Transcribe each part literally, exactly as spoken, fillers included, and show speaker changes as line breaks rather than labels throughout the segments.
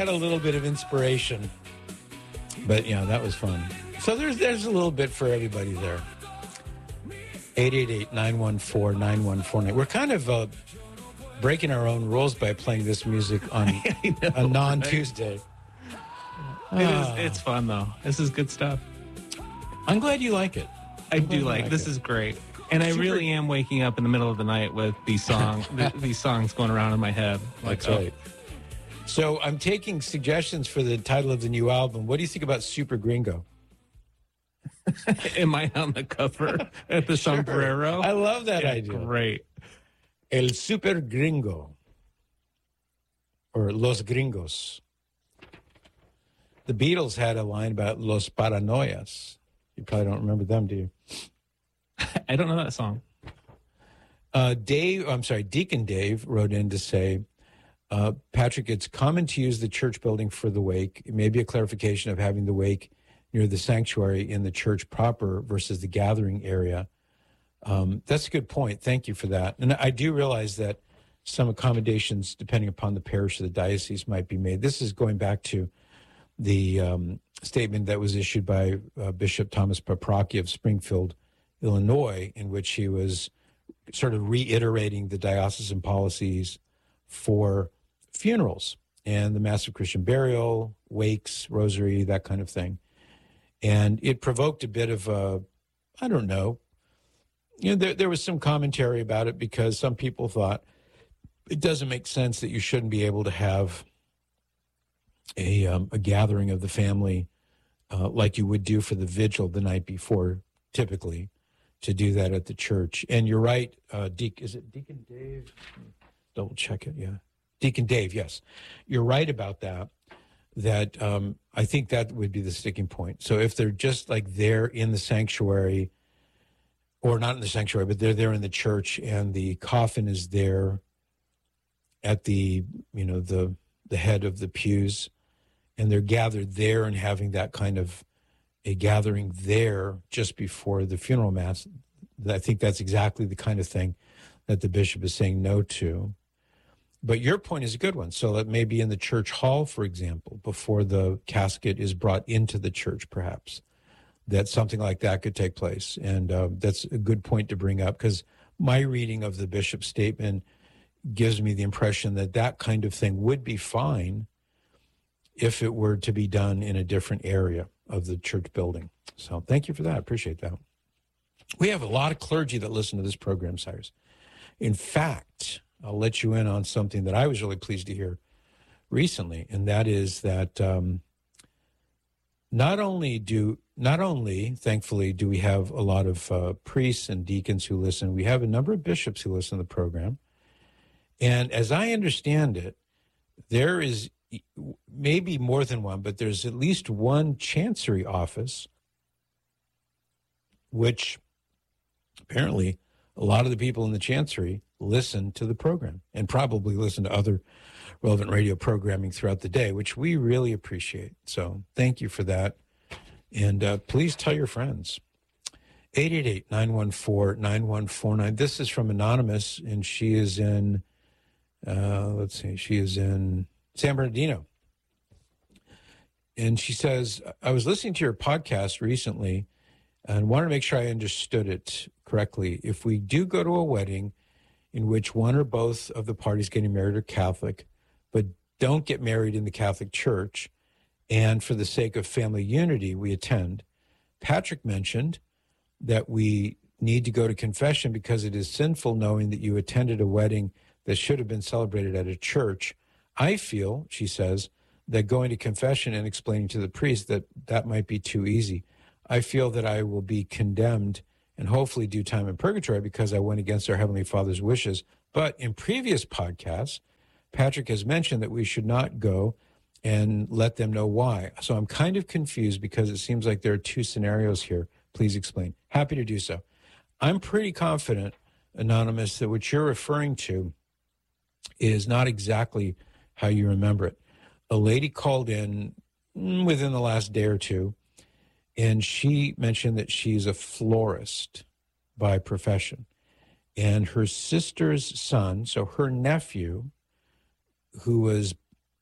got a little bit of inspiration. But, yeah, that was fun. So there's there's a little bit for everybody there. eight eight eight, nine one four, nine one four nine. We're kind of uh, breaking our own rules by playing this music on know, a non-Tuesday.
Right? It is, it's fun, though. This is good stuff.
I'm glad you like it.
I do like, like this it. is great. And Super. I really am waking up in the middle of the night with these songs, these songs going around in my head. Like,
That's right. So I'm taking suggestions for the title of the new album. What do you think about Super Gringo?
Am I on the cover at the sure. sombrero?
I love that
yeah,
idea.
Great.
El Super Gringo. Or Los Gringos. The Beatles had a line about Los Paranoias. You probably don't remember them, do you?
I don't know that song.
Uh, Dave, I'm sorry, Deacon Dave wrote in to say, uh, Patrick, it's common to use the church building for the wake. It may be a clarification of having the wake near the sanctuary in the church proper versus the gathering area. Um, that's a good point. Thank you for that. And I do realize that some accommodations, depending upon the parish or the diocese, might be made. This is going back to the um, statement that was issued by uh, Bishop Thomas Paprocki of Springfield, Illinois, in which he was sort of reiterating the diocesan policies for funerals and the Mass of Christian Burial, wakes, rosary, that kind of thing. And it provoked a bit of a, I don't know, you know, there, there was some commentary about it because some people thought it doesn't make sense that you shouldn't be able to have a, um, a gathering of the family uh, like you would do for the vigil the night before, typically, to do that at the church. And you're right, uh, De- is it Deacon Dave? Double check it, yeah. Deacon Dave, yes. You're right about that, that um, I think that would be the sticking point. So if they're just like there in the sanctuary, or not in the sanctuary, but they're there in the church and the coffin is there at the, you know, the the head of the pews, and they're gathered there and having that kind of a gathering there just before the funeral mass, I think that's exactly the kind of thing that the bishop is saying no to. But your point is a good one. So that maybe in the church hall, for example, before the casket is brought into the church, perhaps, that something like that could take place. And uh, that's a good point to bring up, because my reading of the bishop's statement gives me the impression that that kind of thing would be fine if it were to be done in a different area of the church building. So thank you for that. I appreciate that. We have a lot of clergy that listen to this program, Cyrus. In fact, I'll let you in on something that I was really pleased to hear recently, and that is that um, not only do, not only, thankfully, do we have a lot of uh, priests and deacons who listen, we have a number of bishops who listen to the program. And as I understand it, there is maybe more than one, but there's at least one chancery office, which apparently a lot of the people in the chancery listen to the program and probably listen to other relevant radio programming throughout the day, which we really appreciate. So thank you for that. And uh, please tell your friends. eight eight eight, nine one four, nine one four nine. This is from Anonymous, and she is in, uh, let's see, she is in San Bernardino. And she says, I was listening to your podcast recently and wanted to make sure I understood it correctly. If we do go to a wedding in which one or both of the parties getting married are Catholic, but don't get married in the Catholic Church, and for the sake of family unity, we attend, Patrick mentioned that we need to go to confession because it is sinful knowing that you attended a wedding that should have been celebrated at a church. I feel, she says, that going to confession and explaining to the priest that that might be too easy. I feel that I will be condemned and hopefully do time in purgatory because I went against our Heavenly Father's wishes. But in previous podcasts, Patrick has mentioned that we should not go and let them know why. So I'm kind of confused because it seems like there are two scenarios here. Please explain. Happy to do so. I'm pretty confident, Anonymous, that what you're referring to is not exactly how you remember it. A lady called in within the last day or two, and she mentioned that she's a florist by profession. And her sister's son, so her nephew, who was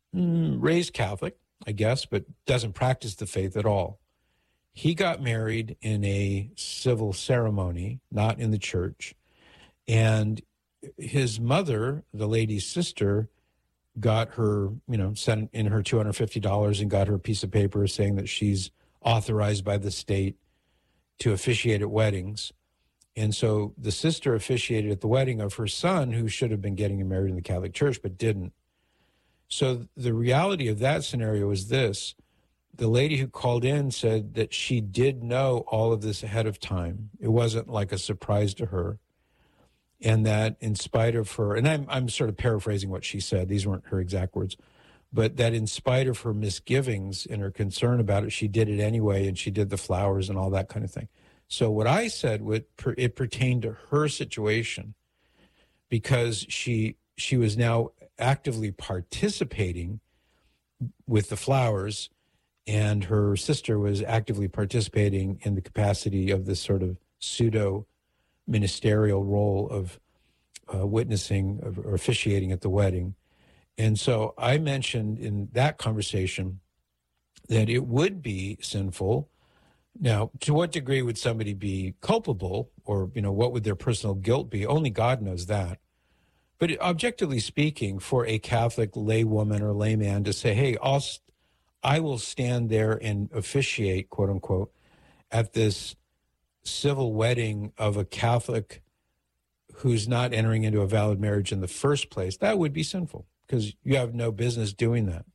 mm, raised Catholic, I guess, but doesn't practice the faith at all. He got married in a civil ceremony, not in the church. And his mother, the lady's sister, got her, you know, sent in her two hundred fifty dollars and got her a piece of paper saying that she's authorized by the state to officiate at weddings. And so the sister officiated at the wedding of her son, who should have been getting married in the Catholic Church, but didn't. So the reality of that scenario is this. The lady who called in said that she did know all of this ahead of time. It wasn't like a surprise to her. And that in spite of her, and I'm, I'm sort of paraphrasing what she said, these weren't her exact words, but that in spite of her misgivings and her concern about it, she did it anyway, and she did the flowers and all that kind of thing. So what I said, would, it pertained to her situation, because she she was now actively participating with the flowers, and her sister was actively participating in the capacity of this sort of pseudo ministerial role of uh, witnessing or officiating at the wedding. And so I mentioned in that conversation that it would be sinful. Now, to what degree would somebody be culpable, or, you know, what would their personal guilt be? Only God knows that. But objectively speaking, for a Catholic laywoman or layman to say, hey, I'll, I will stand there and officiate, quote unquote, at this civil wedding of a Catholic who's not entering into a valid marriage in the first place, that would be sinful, because you have no business doing that.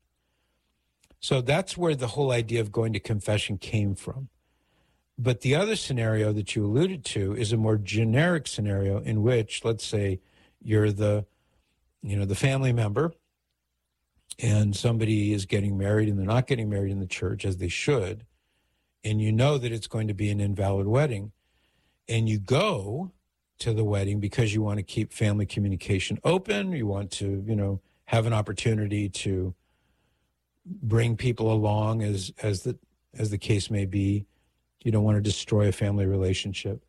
So that's where the whole idea of going to confession came from. But the other scenario that you alluded to is a more generic scenario in which, let's say, you're the, you know, the family member, and somebody is getting married and they're not getting married in the church as they should, and you know that it's going to be an invalid wedding, and you go to the wedding because you want to keep family communication open, you want to, you know, have an opportunity to bring people along as as the as the case may be. You don't want to destroy a family relationship.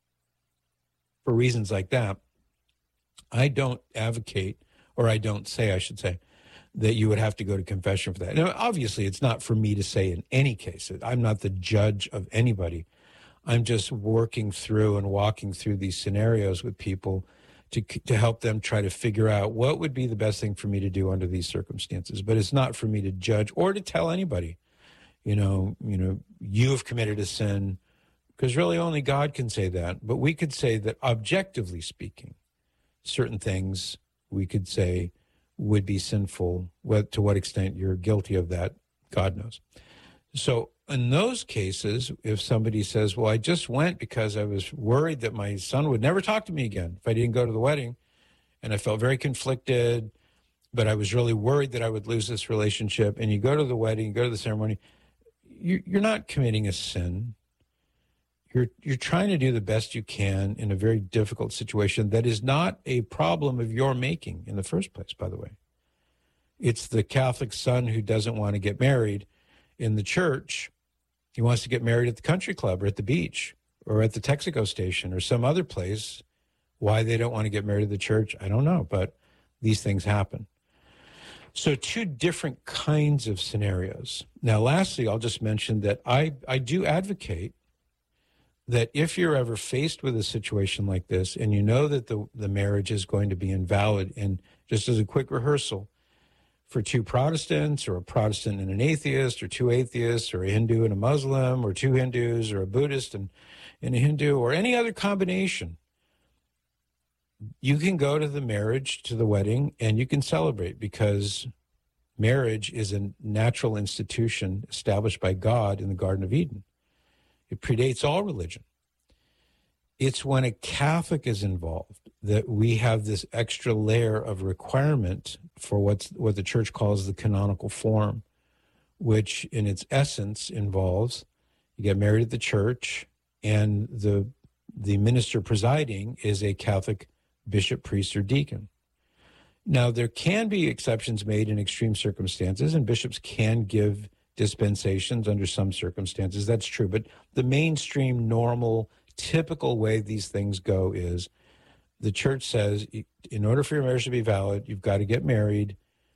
For reasons like that, I don't advocate, or I don't say, I should say, that you would have to go to confession for that. Now, obviously, it's not for me to say in any case. I'm not the judge of anybody. I'm just working through and walking through these scenarios with people to to help them try to figure out what would be the best thing for me to do under these circumstances. But it's not for me to judge or to tell anybody, you know, you know, you have committed a sin, because really only God can say that. But we could say that objectively speaking, certain things we could say would be sinful. What, to what extent you're guilty of that, God knows. So in those cases, if somebody says, well, I just went because I was worried that my son would never talk to me again if I didn't go to the wedding, and I felt very conflicted, but I was really worried that I would lose this relationship, and you go to the wedding, you go to the ceremony, you're not committing a sin. You're you're trying to do the best you can in a very difficult situation that is not a problem of your making in the first place, by the way. It's the Catholic son who doesn't want to get married in the church. He wants to get married at the country club or at the beach or at the Texaco station or some other place. Why they don't want to get married at the church, I don't know, but these things happen. So two different kinds of scenarios. Now, lastly, I'll just mention that I, I do advocate that if you're ever faced with a situation like this and you know that the, the marriage is going to be invalid, and just as a quick rehearsal, for two Protestants or a Protestant and an atheist, or two atheists or a Hindu and a Muslim, or two Hindus or a Buddhist and, and a Hindu, or any other combination, you can go to the marriage, to the wedding, and you can celebrate, because marriage is a natural institution established by God in the Garden of Eden. It predates all religion. It's when a Catholic is involved that we have this extra layer of requirement for what's what the church calls the canonical form, which in its essence involves you get married at the church, and the the minister presiding is a Catholic bishop, priest, or deacon. Now, there can be exceptions made in extreme circumstances, and bishops can give dispensations under some circumstances. That's true. But the mainstream, normal, typical way these things go is the church says, in order for your marriage to be valid, you've got to get married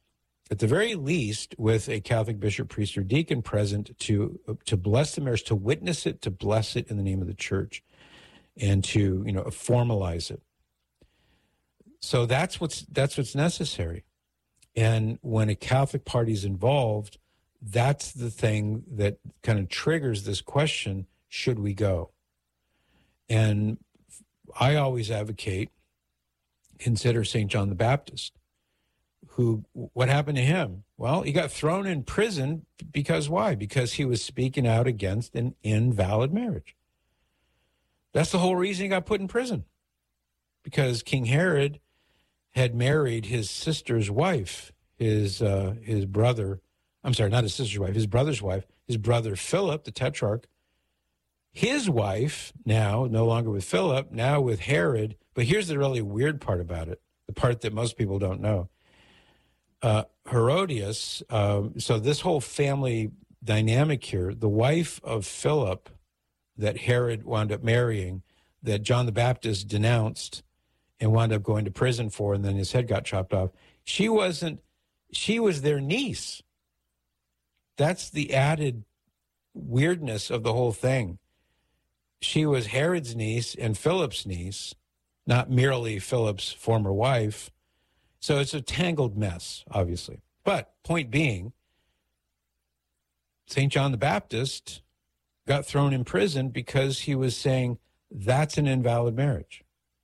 at the very least, with a Catholic bishop, priest, or deacon present to to bless the marriage, to witness it, to bless it in the name of the church, and to, you know, formalize it. So that's what's that's what's necessary. And when a Catholic party is involved, that's the thing that kind of triggers this question: should we go? And I always advocate, consider Saint John the Baptist. Who, what happened to him? Well, he got thrown in prison because why? Because he was speaking out against an invalid marriage. That's the whole reason he got put in prison. Because King Herod had married his sister's wife, his uh, his brother, I'm sorry, not his sister's wife, his brother's wife, his brother Philip, the tetrarch, his wife, now no longer with Philip, now with Herod. But here's the really weird part about it, the part that most people don't know. Uh, Herodias, um, so this whole family dynamic here, the wife of Philip that Herod wound up marrying, that John the Baptist denounced and wound up going to prison for, and then his head got chopped off, she wasn't, she was their niece. That's the added weirdness of the whole thing. She was Herod's niece and Philip's niece, not merely Philip's former wife. So it's a tangled mess, obviously. But point being, Saint John the Baptist got thrown in prison because he was saying that's an invalid marriage.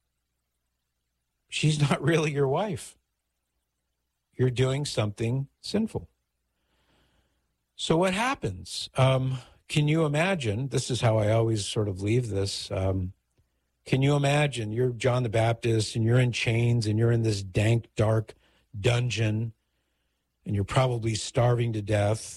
She's not really your wife. You're doing something sinful. So what happens? Um, can you imagine? This is how I always sort of leave this. Um, Can you imagine you're John the Baptist and you're in chains and you're in this dank, dark dungeon and you're probably starving to death.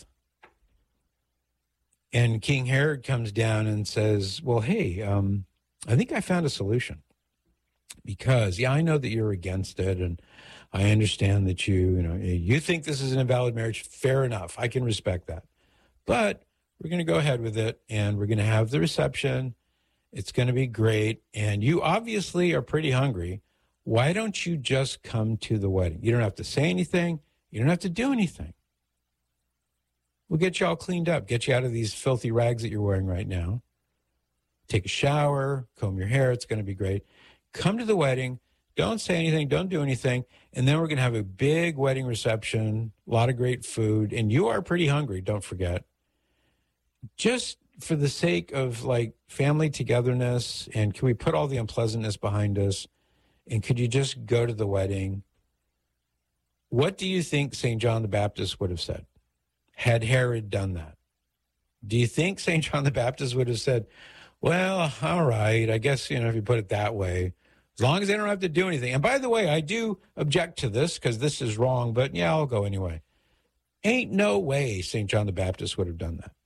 And King Herod comes down and says, well, hey, um, I think I found a solution. Because, yeah, I know that you're against it and I understand that you, you know, you think this is an invalid marriage. Fair enough. I can respect that. But we're going to go ahead with it and we're going to have the reception. It's going to be great. And you obviously are pretty hungry. Why don't you just come to the wedding? You don't have to say anything. You don't have to do anything. We'll get you all cleaned up, get you out of these filthy rags that you're wearing right now. Take a shower, comb your hair. It's going to be great. Come to the wedding. Don't say anything. Don't do anything. And then we're going to have a big wedding reception, a lot of great food. And you are pretty hungry, don't forget. Just for the sake of like family togetherness, and can we put all the unpleasantness behind us, and could you just go to the wedding? What do you think Saint John the Baptist would have said had Herod done that? Do you think Saint John the Baptist would have said, well, all right, I guess, you know, if you put it that way, as long as they don't have to do anything. And by the way, I do object to this because this is wrong, but yeah, I'll go anyway. Ain't no way Saint John the Baptist would have done that.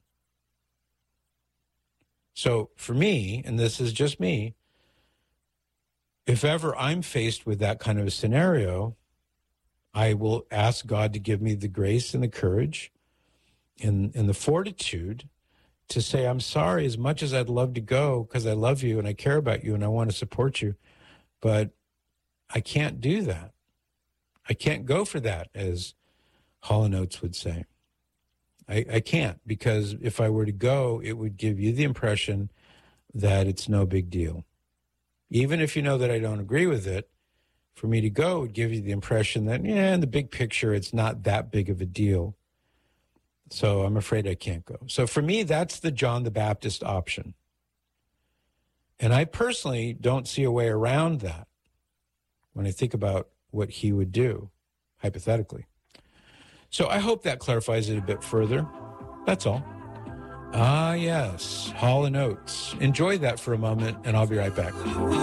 So for me, and this is just me, if ever I'm faced with that kind of a scenario, I will ask God to give me the grace and the courage and, and the fortitude to say, I'm sorry, as much as I'd love to go because I love you and I care about you and I want to support you, but I can't do that. I can't go for that, as Hall and Oates would say. I, I can't, because if I were to go, it would give you the impression that it's no big deal. Even if you know that I don't agree with it, for me to go would give you the impression that, yeah, in the big picture, it's not that big of a deal. So I'm afraid I can't go. So for me, that's the John the Baptist option. And I personally don't see a way around that when I think about what he would do, hypothetically. So I hope that clarifies it a bit further. That's all. Ah, yes, Hall and Oates. Enjoy that for a moment, and I'll be right back.